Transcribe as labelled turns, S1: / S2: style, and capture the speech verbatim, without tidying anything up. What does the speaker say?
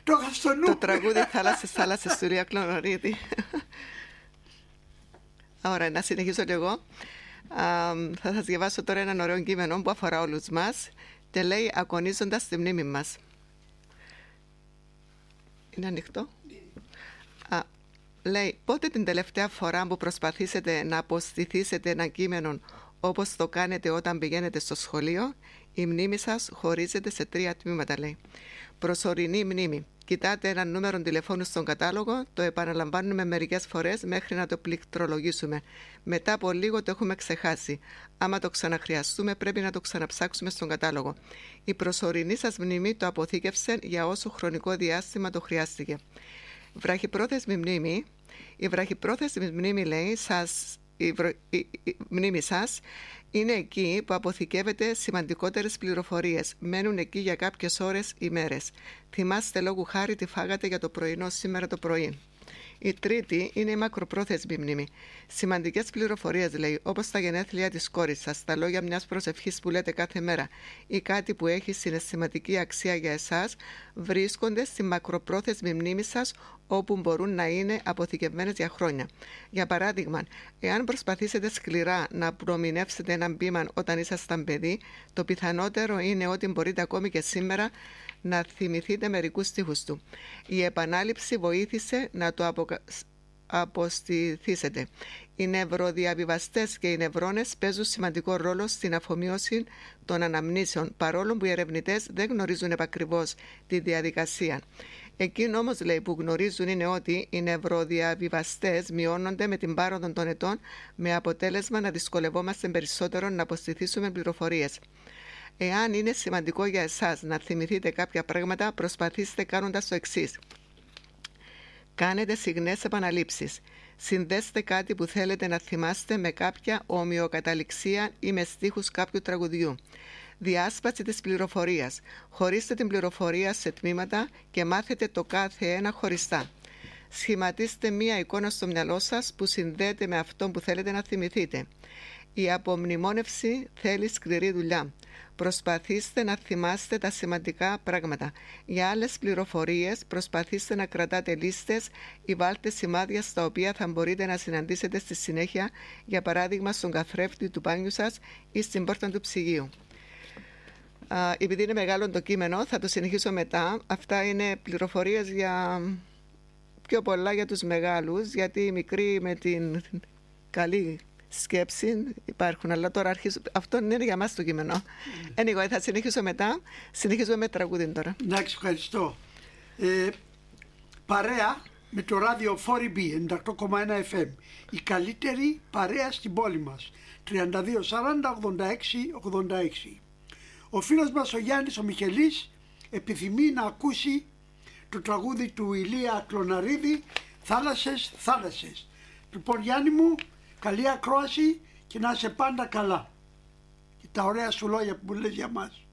S1: Το είχα στο νου.
S2: Το τραγούδι «Θάλασσες, θάλασσες» του Ηλία Κλωναρίδη. Ωραία, να συνεχίσω κι εγώ. Α, θα σας διαβάσω τώρα έναν ωραίο κείμενο που αφορά όλους μας και λέει «Ακονίζοντας τη μνήμη μας». Είναι ανοιχτό. Α, λέει «Πότε την τελευταία φορά που προσπαθήσετε να αποστηθήσετε ένα κείμενο όπως το κάνετε όταν πηγαίνετε στο σχολείο, η μνήμη σας χωρίζεται σε τρία τμήματα», λέει. Προσωρινή μνήμη. Κοιτάτε ένα νούμερο τηλεφώνου στον κατάλογο, το επαναλαμβάνουμε μερικές φορές μέχρι να το πληκτρολογήσουμε. Μετά από λίγο το έχουμε ξεχάσει. Άμα το ξαναχρειαστούμε, πρέπει να το ξαναψάξουμε στον κατάλογο. Η προσωρινή σας μνήμη το αποθήκευσε για όσο χρονικό διάστημα το χρειάστηκε. Βραχυπρόθεσμη μνήμη. Η βραχυπρόθεσμη μνήμη, λέει, σας, η, βρο... η... η μνήμη σας είναι εκεί που αποθηκεύετε σημαντικότερες πληροφορίες. Μένουν εκεί για κάποιες ώρες ή μέρες. Θυμάστε λόγου χάρη τι φάγατε για το πρωινό σήμερα το πρωί. Η τρίτη είναι η μακροπρόθεσμη μνήμη. Σημαντικές πληροφορίες, λέει, όπως τα γενέθλια της κόρης σας, τα λόγια μιας προσευχής που λέτε κάθε μέρα ή κάτι που έχει συναισθηματική αξία για εσάς, βρίσκονται στη μακροπρόθεσμη μνήμη σας, όπου μπορούν να είναι αποθηκευμένες για χρόνια. Για παράδειγμα, εάν προσπαθήσετε σκληρά να προμηνεύσετε έναν ποίημα όταν ήσασταν παιδί, το πιθανότερο είναι ότι μπορείτε ακόμη και σήμερα να θυμηθείτε μερικούς στίχους του. Η επανάληψη βοήθησε να το αποκα... αποστηθήσετε. Οι νευροδιαβιβαστές και οι νευρώνες παίζουν σημαντικό ρόλο στην αφομοίωση των αναμνήσεων, παρόλο που οι ερευνητές δεν γνωρίζουν επακριβώς τη διαδικασία. Εκείνο όμως, λέει, που γνωρίζουν είναι ότι οι νευροδιαβιβαστές μειώνονται με την πάροδο των ετών, με αποτέλεσμα να δυσκολευόμαστε περισσότερο να αποστηθήσουμε πληροφορίες. Εάν είναι σημαντικό για εσάς να θυμηθείτε κάποια πράγματα, προσπαθήστε κάνοντας το εξής. Κάνετε συχνές επαναλήψεις. Συνδέστε κάτι που θέλετε να θυμάστε με κάποια ομοιοκαταληξία ή με στίχους κάποιου τραγουδιού. Διάσπαση της πληροφορίας. Χωρίστε την πληροφορία σε τμήματα και μάθετε το κάθε ένα χωριστά. Σχηματίστε μία εικόνα στο μυαλό σας που συνδέεται με αυτό που θέλετε να θυμηθείτε. Η απομνημόνευση θέλει σκληρή δουλειά. Προσπαθήστε να θυμάστε τα σημαντικά πράγματα. Για άλλες πληροφορίες, προσπαθήστε να κρατάτε λίστες ή βάλτε σημάδια στα οποία θα μπορείτε να συναντήσετε στη συνέχεια, για παράδειγμα στον καθρέφτη του μπάνιου σας ή στην πόρτα του ψυγείου. Α, επειδή είναι μεγάλο το κείμενο, θα το συνεχίσω μετά. Αυτά είναι πληροφορίες για πιο πολλά για τους μεγάλους, γιατί οι μικροί με την καλή σκέψη υπάρχουν, αλλά τώρα αρχίζω. Αυτό είναι για μας το κείμενο. Anyway, θα συνεχίσω μετά. Συνεχίζουμε με τραγούδι τώρα.
S1: Εντάξει, ευχαριστώ. Ε, παρέα με το ράδιο φορ μπι ενενήντα οκτώ κόμμα ένα εφ εμ. Η καλύτερη παρέα στην πόλη μας. τριάντα δύο σαράντα ογδόντα έξι ογδόντα έξι. Ο φίλος μας ο Γιάννης ο Μιχελής επιθυμεί να ακούσει το τραγούδι του Ηλία Κλωναρίδη, «Θάλασσες, θάλασσες». Λοιπόν, Γιάννη μου, καλή ακρόαση και να είσαι πάντα καλά. Και τα ωραία σου λόγια που μου λες για μας.